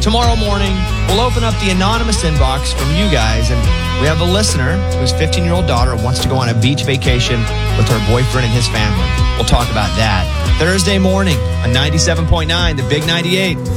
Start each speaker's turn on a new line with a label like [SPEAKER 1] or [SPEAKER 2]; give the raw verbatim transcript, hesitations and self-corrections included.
[SPEAKER 1] Tomorrow morning, we'll open up the anonymous inbox from you guys, and we have a listener whose fifteen-year-old daughter wants to go on a beach vacation with her boyfriend and his family. We'll talk about that Thursday morning on ninety-seven point nine, The Big ninety-eight.